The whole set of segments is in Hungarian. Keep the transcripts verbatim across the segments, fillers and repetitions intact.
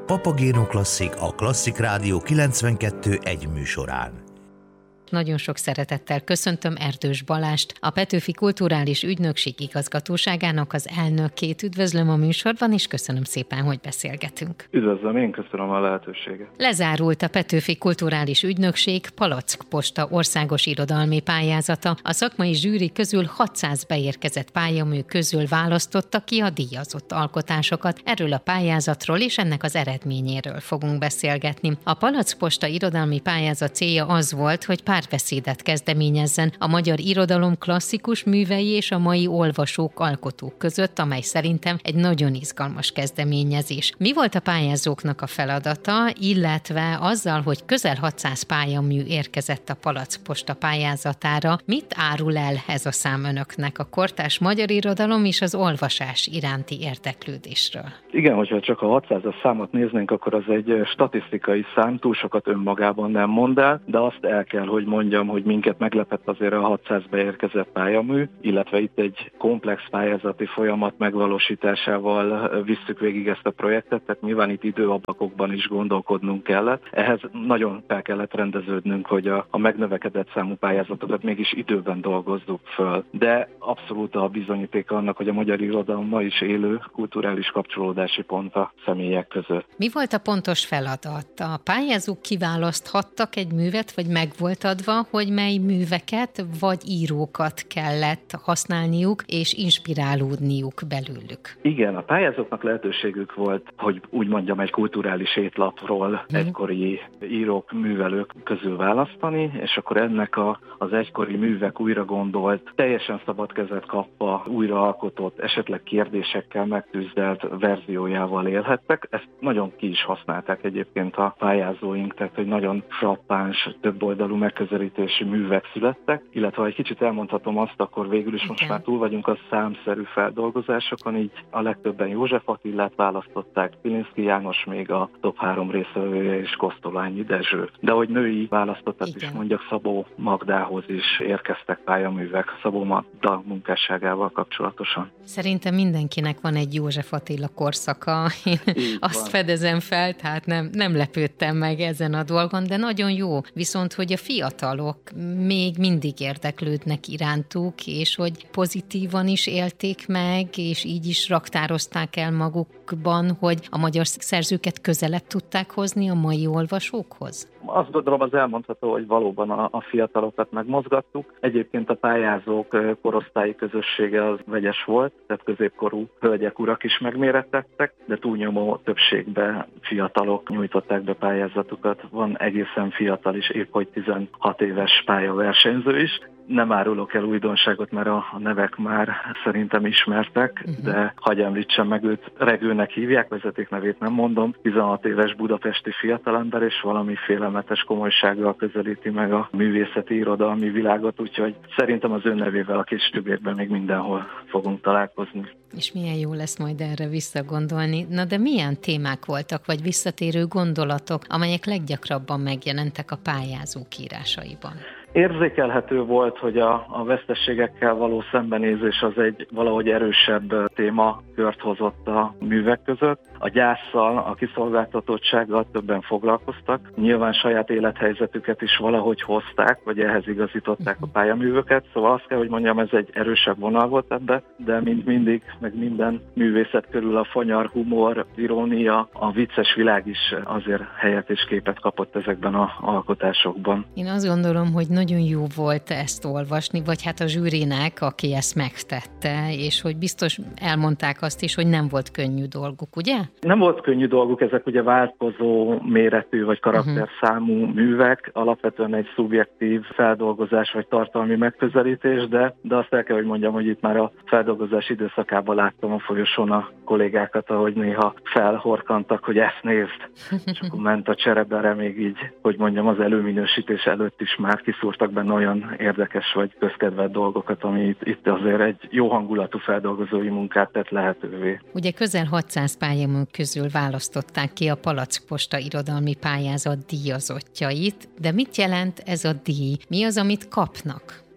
Papagéno Klasszik a Klasszik Rádió kilencvenkettő egy műsorán. Nagyon sok szeretettel köszöntöm Erdős Balást, a Petőfi Kulturális Ügynökség igazgatóságának az elnökét. Üdvözlöm a műsorban, és köszönöm szépen, hogy beszélgetünk. Üdvözlöm, én köszönöm a lehetőséget. Lezárult a Petőfi Kulturális Ügynökség Palackposta országos irodalmi pályázata. A szakmai zsűri közül hatszáz beérkezett pályamű közül választotta ki a díjazott alkotásokat. Erről a pályázatról és ennek az eredményéről fogunk beszélgetni. A Palackposta irodalmi pályázat célja az volt, hogy párbeszédet kezdeményezzen a magyar irodalom klasszikus művei és a mai olvasók, alkotók között, amely szerintem egy nagyon izgalmas kezdeményezés. Mi volt a pályázóknak a feladata, illetve azzal, hogy közel hatszáz pályamű érkezett a Palackposta pályázatára, mit árul el ez a szám önöknek a kortárs magyar irodalom és az olvasás iránti érdeklődésről? Igen, hogyha csak a hatszázas számot néznénk, akkor az egy statisztikai szám, túl sokat önmagában nem mond el, de azt el kell, hogy mondjam, hogy minket meglepett azért a hatszáz beérkezett pályamű, illetve itt egy komplex pályázati folyamat megvalósításával visszük végig ezt a projektet, tehát nyilván itt időablakokban is gondolkodnunk kellett. Ehhez nagyon fel kellett rendeződnünk, hogy a, a megnövekedett számú pályázatokat mégis időben dolgozzuk föl. De abszolút a bizonyítéka annak, hogy a magyar irodalom ma is élő kulturális kapcsolódási pont a személyek között. Mi volt a pontos feladat? A pályázók kiválaszthattak egy művet, vagy meg volt adva, hogy mely műveket vagy írókat kellett használniuk és inspirálódniuk belőlük? Igen, a pályázóknak lehetőségük volt, hogy úgy mondjam, egy kulturális étlapról hmm. egykori írók, művelők közül választani, és akkor ennek a, az egykori művek újra gondolt, teljesen szabad kezet kapva, újraalkotott, esetleg kérdésekkel megtűzdelt verziójával élhettek. Ezt nagyon ki is használták egyébként a pályázóink, tehát hogy nagyon frappáns, többoldalú megközelítési művek születtek, illetve ha egy kicsit elmondhatom azt, akkor végül is most okay. már túl vagyunk a számszerű feldolgozásokon, így a legtöbben József Attilát választották, Pilinszky János még a top három részvevője és Kosztolányi Dezső. De hogy női választottak is, mondjak, Szabó Magdához is érkeztek pályaművek Szabó Magda munkásságával kapcsolatosan. Szerintem mindenkinek van egy József Attila korszaka, én így azt van. Fedezem fel, tehát nem, nem lepődtem meg ezen a dolgon, de nagyon jó. Viszont, hogy a fiatalok még mindig érdeklődnek irántuk, és hogy pozitívan is élték meg, és így is raktározták el magukban, hogy a magyar szerzőket közelebb tudták hozni a mai olvasókhoz? Azt gondolom, az elmondható, hogy valóban a, a fiatalokat megmozgattuk. Egyébként a pályázók korosztályi közössége az vegyes volt, tehát középkorú hölgyek, urak is megmérettettek, de túlnyomó többségben fiatalok nyújtották be pályázatukat. Van egészen fiatal is, épp hogy tizenhat éves pályaversenyző is. Nem árulok el újdonságot, mert a, a nevek már szerintem ismertek, uh-huh. de hagyj említsem meg őt, Regőnek hívják, vezeték nevét nem mondom, tizenhat éves budapesti fiatalember, és valami félelmetes komolysággal közelíti meg a művészeti irodalmi világot, úgyhogy szerintem az ő nevével a kis tübérben még mindenhol fogunk találkozni. És milyen jó lesz majd erre visszagondolni. Na de milyen témák voltak, vagy visszatérő gondolatok, amelyek leggyakrabban megjelentek a pályázók írásaiban? Érzékelhető volt, hogy a, a veszteségekkel való szembenézés az egy valahogy erősebb témakört hozott a művek között. A gyásszal, a kiszolgáltatottsággal többen foglalkoztak. Nyilván saját élethelyzetüket is valahogy hozták, vagy ehhez igazították a pályaműveket. Szóval azt kell, hogy mondjam, ez egy erősebb vonal volt ebbe, de mint mindig, meg minden művészet körül a fanyar, humor, irónia, a vicces világ is azért helyet és képet kapott ezekben az alkotásokban. Én azt gondolom, hogy nagyon jó volt ezt olvasni, vagy hát a zsűrinek, aki ezt megtette, és hogy biztos elmondták azt is, hogy nem volt könnyű dolguk, ugye? Nem volt könnyű dolguk, ezek ugye változó méretű vagy karakterszámú uh-huh. művek, alapvetően egy szubjektív feldolgozás vagy tartalmi megközelítés, de, de azt el kell, hogy mondjam, hogy itt már a feldolgozás időszakában láttam a folyosón a kollégákat, ahogy néha felhorkantak, hogy ezt nézd, és akkor ment a cserebere még így, hogy mondjam, az előminősítés előtt is már kiszúrtak benne olyan érdekes vagy közkedvelt dolgokat, ami itt, itt azért egy jó hangulatú feldolgozói munkát tett lehetővé. Ugye közel hatszáz pályamű közül választották ki a Palackposta irodalmi pályázat díjazottjait, de mit jelent ez a díj? Mi az, amit kapnak?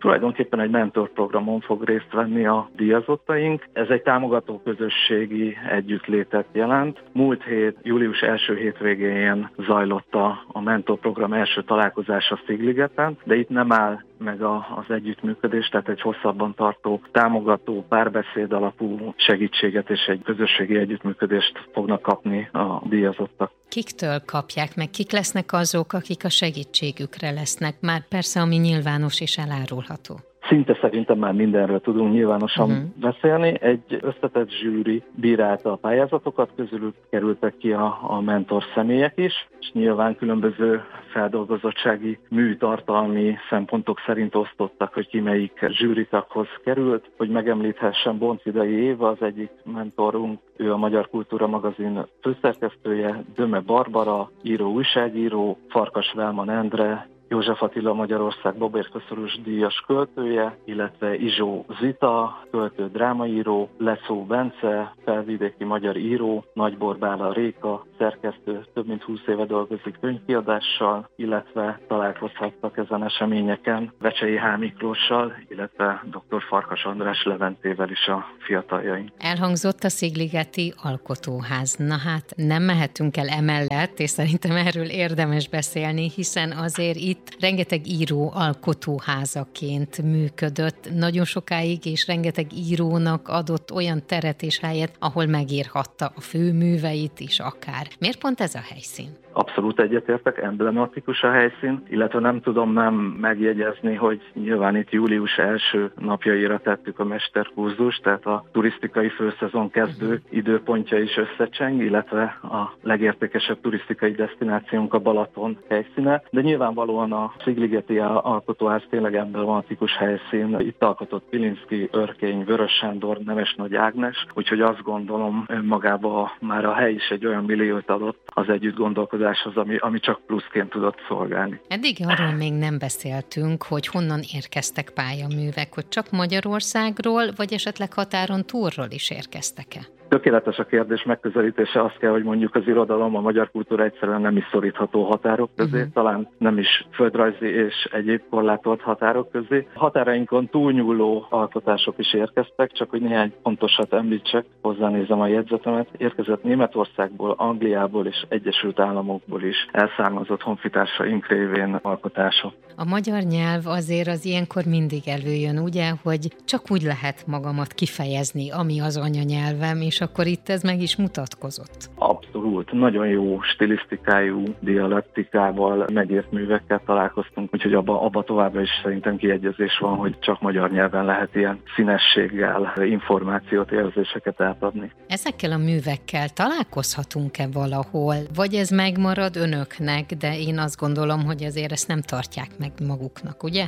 Tulajdonképpen egy mentorprogramon fog részt venni a díjazottaink. Ez egy támogató közösségi együttlétet jelent. Múlt hét, július első hétvégén zajlott a, a mentorprogram első találkozása Szigligeten, de itt nem áll meg a, az együttműködés, tehát egy hosszabban tartó, támogató, párbeszéd alapú segítséget és egy közösségi együttműködést fognak kapni a díjazottak. Kiktől kapják meg? Kik lesznek azok, akik a segítségükre lesznek? Már persze, ami nyilvános és elárulható. Szinte szerintem már mindenről tudunk nyilvánosan uh-huh. beszélni. Egy összetett zsűri bírálta a pályázatokat, közülük kerültek ki a, a mentor személyek is, és nyilván különböző feldolgozottsági műtartalmi szempontok szerint osztottak, hogy ki melyik zsűritaghoz került. Hogy megemlíthessen, Boncidai Éva az egyik mentorunk, ő a Magyar Kultúra magazin főszerkesztője, Döme Barbara, író, újságíró, Farkas Velman Endre, József Attila Magyarország Babérköszörös díjas költője, illetve Izsó Zita, költő, drámaíró, Lecó Bence, felvidéki magyar író, Nagybor Bála Réka, szerkesztő, több mint húsz éve dolgozik könyvkiadással, illetve találkozhattak ezen eseményeken Vecsei H. Miklóssal, illetve dr. Farkas András Leventével is a fiataljaink. Elhangzott a Szigligeti Alkotóház. Na hát nem mehetünk el emellett, és szerintem erről érdemes beszélni, hiszen azért itt rengeteg író alkotóházaként működött nagyon sokáig, és rengeteg írónak adott olyan teret és helyet, ahol megírhatta a főműveit is akár. Miért pont ez a helyszín? Abszolút egyetértek, emblematikus a helyszín, illetve nem tudom nem megjegyezni, hogy nyilván itt július első napjaira tettük a mesterkurzust, tehát a turisztikai főszezon kezdő időpontja is összecseng, illetve a legértékesebb turisztikai desztinációnk a Balaton helyszíne, de nyilvánvalóan a Szigligeti Alkotóház tényleg emblematikus helyszín. Itt alkotott Pilinszky, Örkény, Vörös Sándor, Nemes Nagy Ágnes, úgyhogy azt gondolom önmagában már a hely is egy olyan milliót adott az együtt gondolkodáshoz, ami, ami csak pluszként tudott szolgálni. Eddig arról még nem beszéltünk, hogy honnan érkeztek pályaművek, hogy csak Magyarországról, vagy esetleg határon túlról is érkeztek-e? Tökéletes a kérdés megközelítése, azt kell, hogy mondjuk az irodalom, a magyar kultúra egyszerűen nem is szorítható határok közé, uh-huh. talán nem is földrajzi és egyéb korlátolt határok közé. Határainkon túlnyúló alkotások is érkeztek, csak hogy néhány pontosat említsek, hozzánézem a jegyzetemet. Érkezett Németországból, Angliából és Egyesült Államokból is elszármazott honfitársaink révén alkotások. A magyar nyelv azért az ilyenkor mindig előjön, ugye, hogy csak úgy lehet magamat kifejezni, ami az anyanyelvem, és akkor itt ez meg is mutatkozott. Abszolút. Nagyon jó stilisztikájú dialektikával megért művekkel találkoztunk, úgyhogy abba, abba továbbra is szerintem kiegyezés van, hogy csak magyar nyelven lehet ilyen színességgel információt, érzéseket átadni. Ezekkel a művekkel találkozhatunk-e valahol? Vagy ez megmarad önöknek, de én azt gondolom, hogy azért ezt nem tartják meg maguknak, ugye?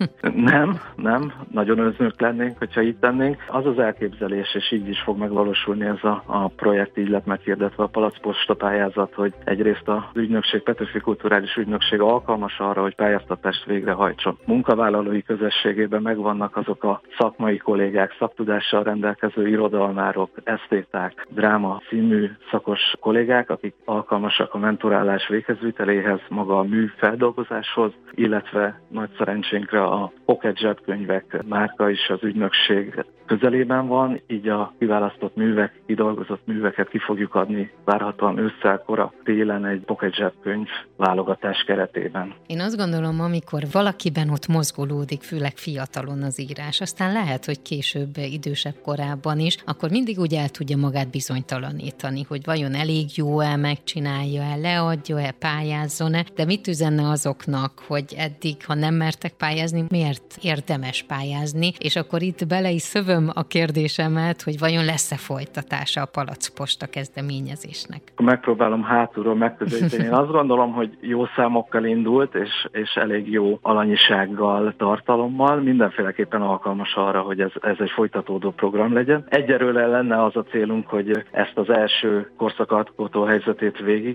nem, nem. Nagyon önzők lennénk, hogyha így tennénk. Az az elképzelés, és így is fog megvalósulni ez a, a projekt, így lett meghirdetve a Palacposta pályázat, hogy egyrészt az ügynökség, Petőfi Kulturális Ügynökség alkalmas arra, hogy pályáztatást végrehajtson. Munkavállalói közösségében megvannak azok a szakmai kollégák, szaktudással rendelkező irodalmárok, esztéták, dráma, színmű szakos kollégák, akik alkalmasak a mentorálás véghezviteléhez, maga a mű feldolgozáshoz, illetve nagy szerencsénkre a Pocket zsebkönyvek márka is az ügynökség közelében van, így a kiválasztott művek, kidolgozott műveket ki fogjuk adni várhatóan ősszel, kora télen egy Pocket zsebkönyv válogatás keretében. Én azt gondolom, amikor valakiben ott mozgolódik, főleg fiatalon az írás, aztán lehet, hogy később, idősebb korában is, akkor mindig úgy el tudja magát bizonytalanítani, hogy vajon elég jó-e, megcsinálja-e, leadja-e, pályázzon-e, de mit üzenne azoknak, hogy eddig, ha nem mertek pályázni, miért érdemes pályázni, és akkor itt bele is szövöm a kérdésemet, hogy vajon lesz-e folytatása a Palacposta kezdeményezésnek? Megpróbálom hátulról megközelíteni. Én azt gondolom, hogy jó számokkal indult, és, és elég jó alanyisággal, tartalommal. Mindenféleképpen alkalmas arra, hogy ez, ez egy folytatódó program legyen. Egyelőre lenne az a célunk, hogy ezt az első korszakalkotó helyzetét végigvigyük,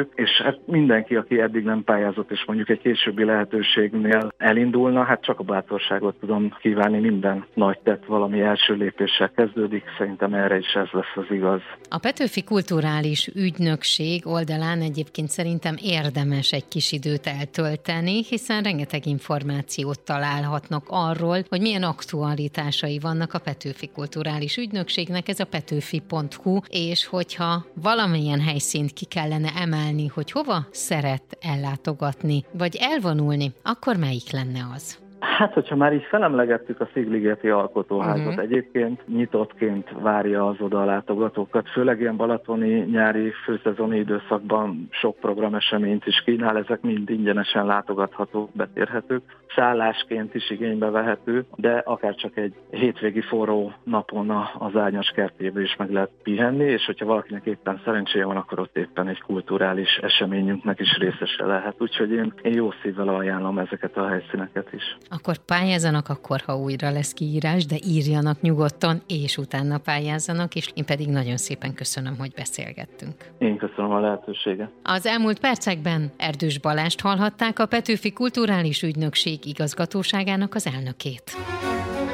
és hát mindenki, aki eddig nem pályázott, és mondjuk egy későbbi lehetőségnél elindulna, hát csak a bátorságot tudom kívánni, minden nagy tett valami első lépéssel kezdődik, szerintem erre is ez lesz az igaz. A Petőfi Kulturális Ügynökség oldalán egyébként szerintem érdemes egy kis időt eltölteni, hiszen rengeteg információt találhatnak arról, hogy milyen aktualitásai vannak a Petőfi Kulturális Ügynökségnek, ez a petőfi pont hu, és hogyha valamilyen helyszínt ki kellene emelni, hogy hova szeret ellátogatni, vagy elvonulni, akkor melyik lenne az? Hát, hogyha már így felemlegettük a Szigligeti Alkotóházat, uh-huh. egyébként nyitottként várja az oda a látogatókat, főleg ilyen balatoni nyári főszezoni időszakban sok programeseményt is kínál, ezek mind ingyenesen látogathatók, betérhetők, szállásként is igénybe vehető, de akár csak egy hétvégi forró napon az Árnyas kertjében is meg lehet pihenni, és hogyha valakinek éppen szerencséje van, akkor ott éppen egy kulturális eseményünknek is részese lehet. Úgyhogy én, én jó szívvel ajánlom ezeket a helyszíneket is. Akkor pályázzanak akkor, ha újra lesz kiírás, de írjanak nyugodtan, és utána pályázzanak, és én pedig nagyon szépen köszönöm, hogy beszélgettünk. Én köszönöm a lehetőséget. Az elmúlt percekben Erdős Balást hallhatták, a Petőfi Kulturális Ügynökség igazgatóságának az elnökét.